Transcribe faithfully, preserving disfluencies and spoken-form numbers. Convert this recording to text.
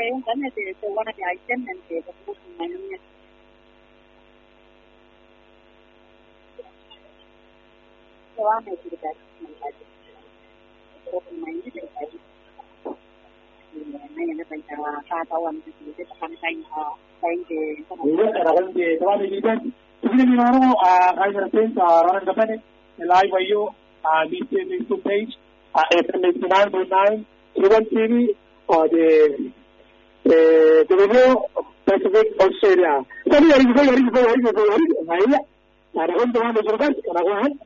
yung kanya de so one of the item and de ko mayroon niya. So ano ito dito? Pero kung may hindi tayo. Ngayon na tayo katawan dito sa kanila point de. Iya, arawan de tawa de dito. Sige ni maro ah kaya natin sa ranan gapan live ayo ah dito Facebook page ah F M ninety-nine point nine Iwan T V o de eh de Pacific Australia. Sabi ari ko ari ko ari ko ari. Ngayon, arawan tawa de surban, arawan